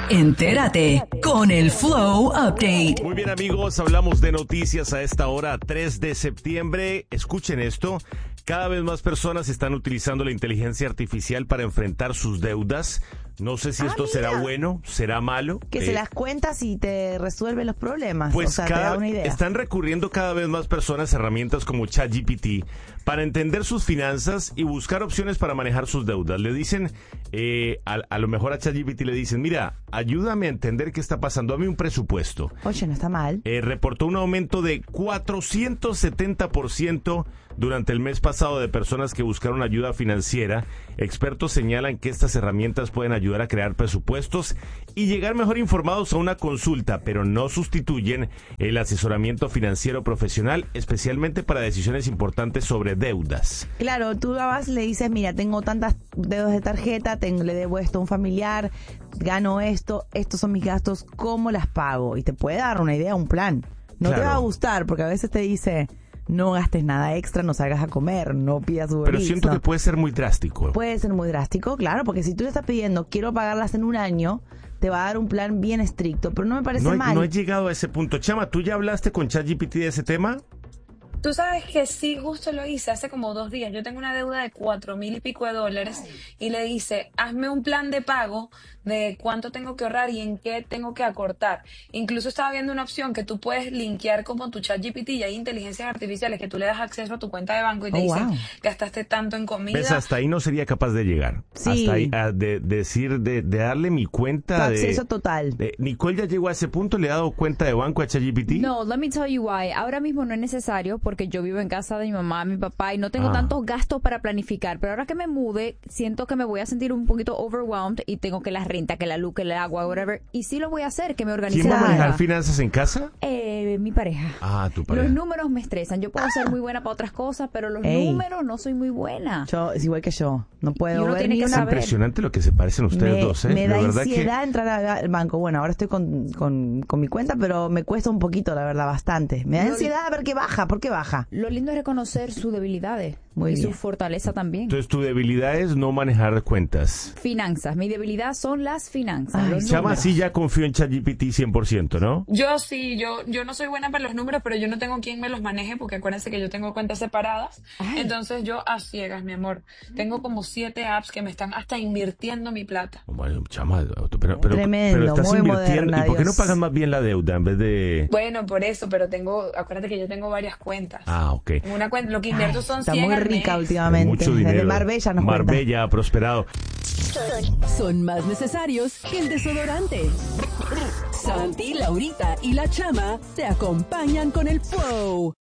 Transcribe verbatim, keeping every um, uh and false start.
Entérate con el Flow Update. Muy bien, amigos, hablamos de noticias a esta hora, tres de septiembre. Escuchen esto. Cada vez más personas están utilizando la inteligencia artificial para enfrentar sus deudas. No sé si Ah, esto mira. será bueno, será malo. Que Eh, se las cuentas y te resuelve los problemas. Pues o sea, cada- te da una idea. están recurriendo cada vez más personas a herramientas como ChatGPT para entender sus finanzas y buscar opciones para manejar sus deudas. Le dicen, eh, a, a lo mejor a ChatGPT le dicen, mira, ayúdame a entender qué está pasando, dame un presupuesto. Oye, no está mal. Eh, reportó un aumento de cuatrocientos setenta por ciento durante el mes pasado de personas que buscaron ayuda financiera. Expertos señalan que estas herramientas pueden ayudar a crear presupuestos y llegar mejor informados a una consulta, pero no sustituyen el asesoramiento financiero profesional, especialmente para decisiones importantes sobre deudas. Claro, tú vas y le dices, mira, tengo tantas deudas de tarjeta, tengo, le debo esto a un familiar, gano esto, estos son mis gastos, ¿cómo las pago? Y te puede dar una idea, un plan. No Claro. te va a gustar, porque a veces te dice, no gastes nada extra, no salgas a comer, no pidas Uber Pero Eats, siento no. que puede ser muy drástico. Puede ser muy drástico, claro, porque si tú le estás pidiendo, quiero pagarlas en un año, te va a dar un plan bien estricto, pero no me parece No he, mal. no he llegado a ese punto. Chama, ¿tú ya hablaste con ChatGPT de ese tema? Tú sabes que sí, justo lo hice hace como dos días. Yo tengo una deuda de cuatro mil y pico de dólares y le hice, hazme un plan de pago de cuánto tengo que ahorrar y en qué tengo que acortar. Incluso estaba viendo una opción que tú puedes linkear como tu ChatGPT y hay inteligencias artificiales que tú le das acceso a tu cuenta de banco y te Oh, dicen, wow. gastaste tanto en comida. ¿Ves? Hasta ahí no sería capaz de llegar. Sí. Hasta ahí, a de, decir, de, de darle mi cuenta Tu de... acceso total. de- Nicole ya llegó a ese punto, ¿le ha dado cuenta de banco a ChatGPT? No, let me tell you why. Ahora mismo no es necesario porque yo vivo en casa de mi mamá, mi papá y no tengo Ah. tantos gastos para planificar. Pero ahora que me mude, siento que me voy a sentir un poquito overwhelmed y tengo que la renta, que la luz, que el agua, whatever. Y sí lo voy a hacer, que me organice ¿Quién va a la manejar vida. finanzas en casa? Eh, mi pareja. Ah, tu pareja. Los números me estresan. Yo puedo ser muy buena para otras cosas, pero los Ey. números no soy muy buena. Yo, es igual que yo, no puedo Y uno ver tiene ni que una- Es saber. impresionante lo que se parecen ustedes me, dos, ¿eh? me da La verdad ansiedad que... entrar a- al banco. Bueno, ahora estoy con, con, con mi cuenta, pero me cuesta un poquito, la verdad, bastante. Me da No, ansiedad a ver qué baja, ¿por qué baja? Lo lindo es reconocer sus debilidades Muy y bien. su fortaleza también. Entonces tu debilidad es no manejar cuentas. Finanzas. Mi debilidad son las finanzas. Ay, los Chama números. sí ya confió en ChatGPT cien por ciento, ¿no? Yo sí, yo, yo no soy buena para los números, pero yo no tengo quien me los maneje porque acuérdense que yo tengo cuentas separadas. Ay. Entonces yo a ciegas, mi amor. Tengo como siete apps que me están hasta invirtiendo mi plata. Bueno, Chama, pero, pero, Tremendo, pero estás muy invirtiendo. moderna, ¿Y por qué no Dios. pagas más bien la deuda en vez de...? Bueno, por eso, pero tengo, acuérdate que yo tengo varias cuentas. Ah, ok. En una cuenta, lo que invierto son Está cien muy al rica mes. últimamente. Mucho dinero. Desde Marbella nos cuenta. Marbella ha prosperado. Son más necesarios que el desodorante. Santi, Laurita y la Chama te acompañan con el Flow.